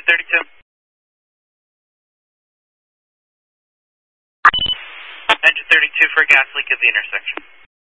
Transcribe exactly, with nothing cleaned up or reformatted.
thirty-two. Engine thirty-two for a gas leak at the intersection.